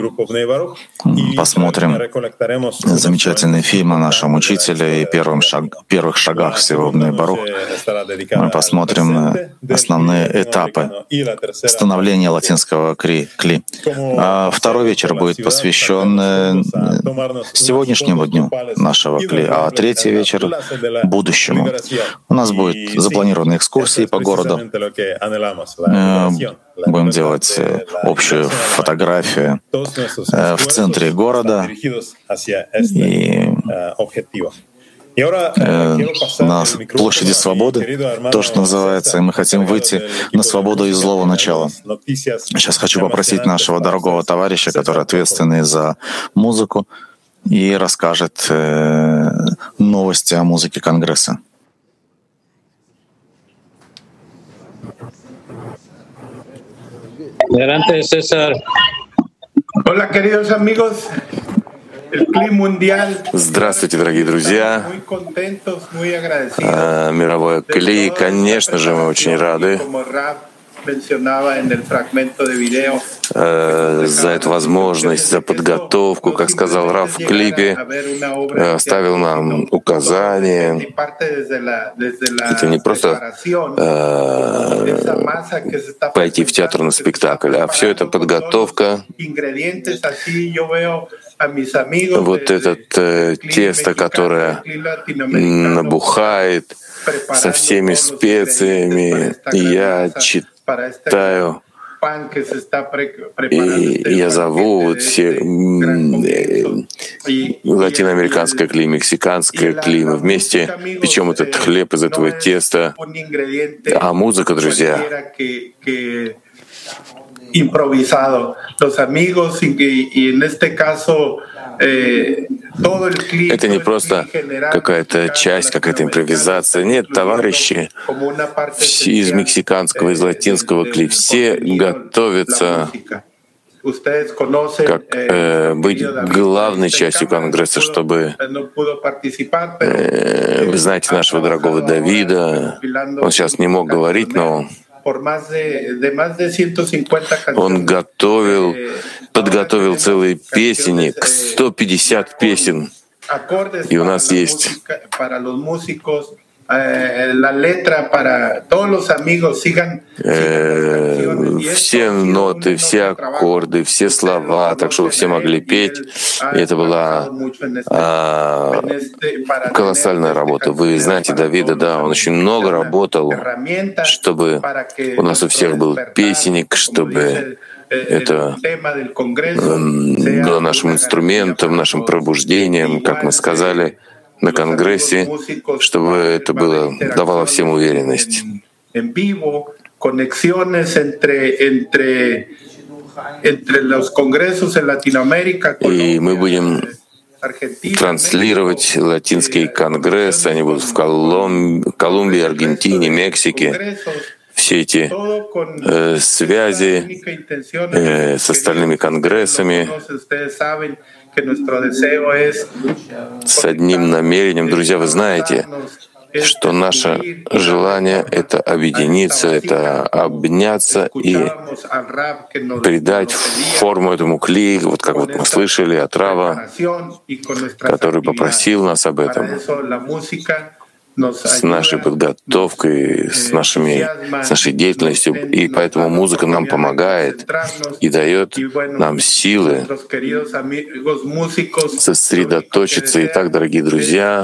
посмотрим замечательный фильм о нашем учителе и первых шагах всего в Бней-Барух. Мы посмотрим основные этапы становления латинского кли. А второй вечер будет посвящен сегодняшнему дню нашего кли, а третий вечер — будущему. У нас будет запланированы экскурсии по городу. Будем делать общую фотографию в центре города. И на площади Свободы, то, что называется, и мы хотим выйти на свободу из злого начала. Сейчас хочу попросить нашего дорогого товарища, который ответственный за музыку, и расскажет новости о музыке Конгресса. Adelante, César. Hola, queridos amigos. Здравствуйте, дорогие друзья. Мировое кли, конечно же, мы очень рады за эту возможность, за подготовку. Как сказал Рав в клипе, оставил нам указания. Это не просто пойти в театр на спектакль, а все это подготовка. Вот это тесто, которое набухает со всеми специями, и я читаю, и я зову вот все латиноамериканское кли, мексиканское кли. Мы вместе печем этот хлеб из этого теста. А музыка, друзья, improvisado. Los amigos y en este caso это не просто какая-то часть, какая-то импровизация. Нет, товарищи из мексиканского, из латинского кли, все готовятся как быть главной частью Конгресса, чтобы вы знаете нашего дорогого Давида. Он сейчас не мог говорить, но он подготовил целый песенник, 150 песен. И у нас есть все ноты, все аккорды, все слова, так чтобы все могли петь. И это была колоссальная работа. Вы знаете Давида, да, он очень много работал, чтобы у нас у всех был песенник, чтобы это было нашим инструментом, нашим пробуждением, как мы сказали на Конгрессе, чтобы это было, давало всем уверенность. И мы будем транслировать латинские конгрессы, они будут в Колумбии, Аргентине, Мексике. Все эти связи с остальными конгрессами, с одним намерением. Друзья, вы знаете, что наше желание — это объединиться, это обняться и придать форму этому кли, вот как вот мы слышали от Рава, который попросил нас об этом. С нашей подготовкой, с нашей деятельностью. И поэтому музыка нам помогает и дает нам силы сосредоточиться. Итак, дорогие друзья,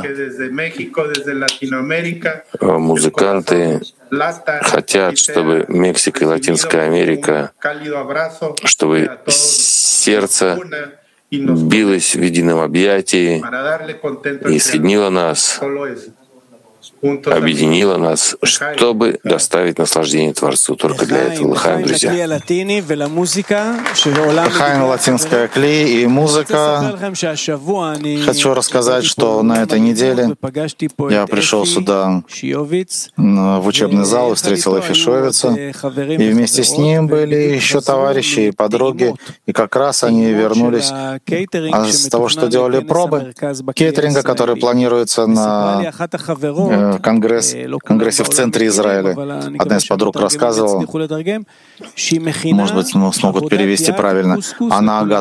музыканты хотят, чтобы Мексика и Латинская Америка, чтобы сердце билось в едином объятии и соединило нас, объединила нас, чтобы доставить наслаждение Творцу. Только для этого. Лахаим, друзья. Лахаим, латинская кли и музыка. Хочу рассказать, что на этой неделе я пришел сюда в учебный зал и встретил Эфи Шовица. И вместе с ним были еще товарищи и подруги. И как раз они вернулись с того, что делали пробы кейтеринга, который планируется на конгрессе в центре Израиля. Одна из подруг рассказывала, может быть, смогут перевести правильно. Она